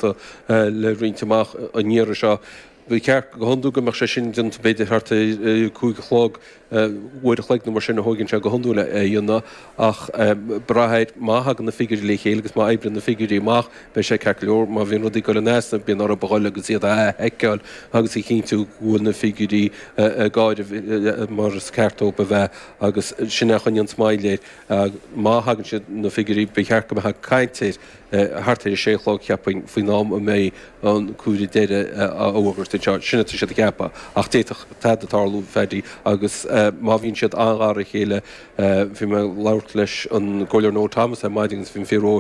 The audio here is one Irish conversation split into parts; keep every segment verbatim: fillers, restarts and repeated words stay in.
seachta le riontamach a níra seo. Bhí ceart go honú go mar sé sin den beidir harta cúig chlog bhuiir a chleig mar sin na hógann se go honúla é dionne ach brathid maithe na figurí le chéile agus má ébre na figurí amach be sé ce leor má bhíon rudí go nesna bíon ar a báil agus iad a heiceáil agus i cinn tú bhfuil na figurí gáide mar ceartó ba bheith agus sinna chuinn smailléir máthagann si na figurí be cheart go bheit caiintéir hartar sé chlog ceapain faoi nám a mé an cuarí déire a ógurt sinna sé a cepa ach téach teadatálú fedí agus má bhíonn siad angáir a chéile bhí me lauert leis an Goilear nó Thomas a maidings bhín féró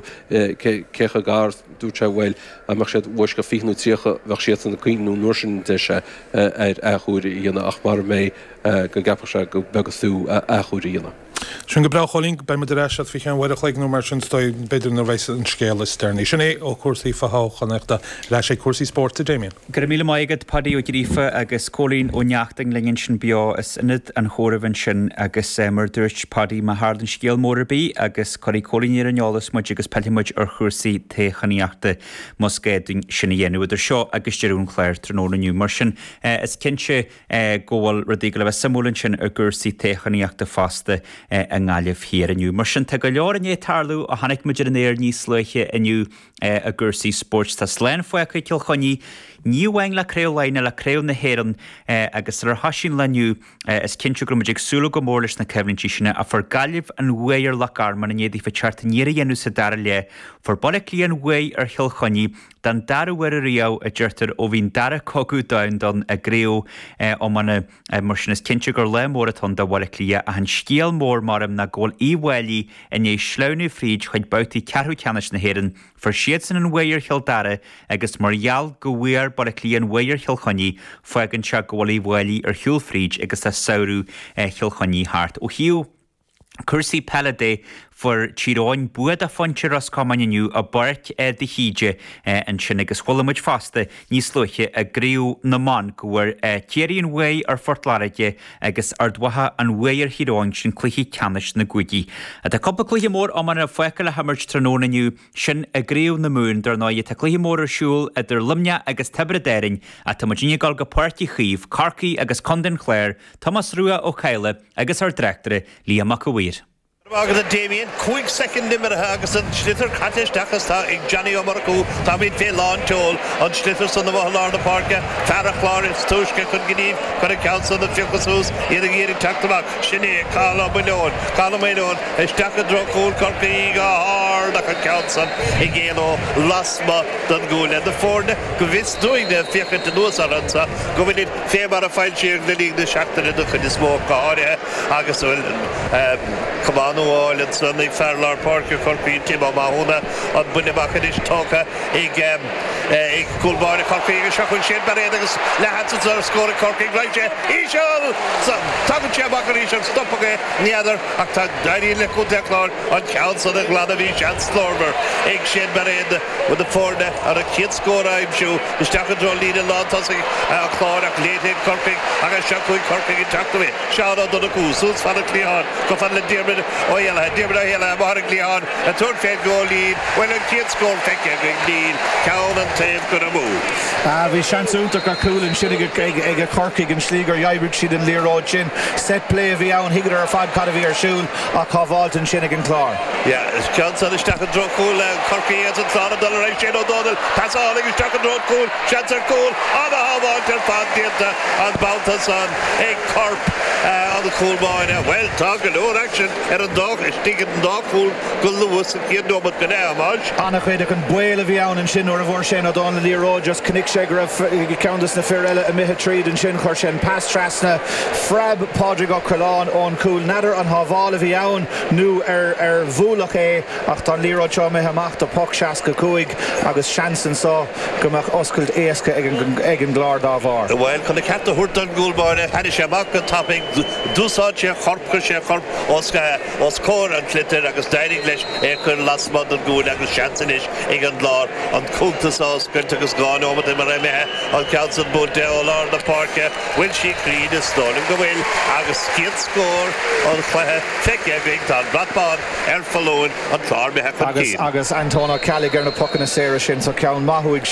cecha gár dúte bhfuil a mar siad bhuis go fiú tríocha bheith siad an cuiinú nuairsin de se ar achúirí dhéanana ach mar mé go gappa se go begasú achúirí dhéanana. Sin go bra choling bei me de reisiad fi an bhfuir chléig nó mar sin stoi beidir na bhéis an scéala stearní. Sin é ó cuasaí fathchanachta leis é cuasaí sport Damien. Gur míle maigad padí ó grífa agus cólín ó neachting lingin sin beo is inad an chórahann sin agus mar dúirt padí má hard an scéal mórbí agus choí cólín ar an neolalas muid agus peilimuid ar chusaí téchaníachta moscéing sinna dhéanú idir seo agus dearún chléir tróna nniu mar sin. Is cinse ggóil rudí go le bheith samúlann sin ar gursaí téchaníachta fásta a ngáileh hir aniu. Mar sin te go leor in é tarlú a hanig muidir an éir níos leiche aniu a gursaí sports tá sléin foiacha ceol choní níomhhain le créolaine le créo na héan agus ar hasín leniu is cinse go muidir súla go mór leis na cefnintí sinna a for galibh an bhuéir le garman in éadí fa charta níra dhéanú sa dar le for bolla líon bhué ar cheol choní dan darhhuiir a riá a dúirtar ó bhín dara cogu dain don a gréo ó manna mar sin is cinse gur le móratón de bhla lia a an scéal mór marm na ggóil íhhailí in é sleunú fríd chuid bautí cearú ceannis na héan for siad san an bhuéir cheol dara agus margheall go bhuiar bar a líon bhuiir cheolchoní foigann se ggólaí bhhailí ar hiúlfríd agus tá saoú cheolchoní háart ó hiú cursaí peladé for tíráin buad a fonte ras comaniu a bart de híide an sin agus cholamid fasta níos luche a gréú na man gohfuir céiríon bhué ar fortláide agus ardwatha an bhuéir hiráin sin cluichí ceannis na gúidí. A tá coppla cluiche mór am an foicail a hamirt trónaniu sin a gréú na mún dar ná tá cluiche mór arsúil idir lumne agus tebredéirin a tá madíine gal go páirtí chiomh, Carcaí agus Condon Clare, Thomas Rua ó Caile agus ar dreachtere Liam McAweir. Agad a Damien, quick second nimmer agus an slither cattish dachas tá ag Johnny O'Marco tá mid fé lán teol an slither son na bhlar na parka Farah Flores tuisce chun gníomh chun a council na fiocasús iad a géirí tactamach sinné cála buileón cála méileón is dacha drocúil Carcaí go hard ach an council i ggéaló lasma don gúile na fórne go bhís dúig na fiochan de nuas aransa go bhfuil fé mar a fáil siar na líg na seachtain na chun is mó gáire agus bhfuil Cumán óáil an san ag Farlar Parker Carcaí Timá Mahúna an buine bachan is tócha ag ag gúlbáin a Carcaí agus seachún sin bar éad agus lehansan ar scóra Carcaí gleise Íseal tagan sé bachan Íseal stoppacha neadar ach tá dairí le go deachlár an council a glada bhí sean slorber ag sin bar éad with the fórne ar a chéad scóra aimsú is deachan dró lína látásig a chlár ach léithéad Carcaí agus seachún Carcaí in tactamé seán an donna cús sús fan a clíán go fan le Diarmid ó dhéile Diarmid ó dhéile mar a clíán a túr féad gól lín well an chéad scór feice ag lín ceann an taobh go na mú. Bhí seansúntaach ar cúlann sin ag a Carcaí an slígar jaibrig siad an líráid sin set play a bhí ann higadar ar fad cad a bhí ar siún a cábháiltain sin ag an chlár. Ja, is Johnson is deach an dro cúil Carcaí an tlána dul ar sin ó dódal pasála is deach an dro cúil seans ar cúil an a hábháiltar fan dianta an báltas an ag Corp an a cúlbáine well tá go leor action ar an dách is tígad an dácúil go luas a chéad nómad go nea máis. Anna chuideach an buil a bhí ann an sin or a bhór sin ó dána líróid just cnic sé go raibh ceantas na fiorelle a mithe tríd an sin chuir sin pas trasna Frab Pádraig ó Crelán ón cúil nadidir an hábháil a bhí ann nó ar ar bhúlach é ach tá líróid seo mithe amach do poc seasca cúig agus seansan só gomach oscailt éasca ag an glár dá bhar. Well chun na cearta thuirt an gúlbáine haine sé amach an topic dúsáid sé chorpcha sé chorp osca os cór an clitar agus dairig leis é chun lasmad an gúil agus seansan is ag an glár an cúltas oscailt agus gáin ómad i mar réimethe an council bú de ó lár na parca bhfuil si críd is stólim go bhfuil agus céad scór an chluithe feice ag tá blatbáin ar fallóin an chlár methe chun agus agus António Callig ar na pocan na séire sin so ceann maithúig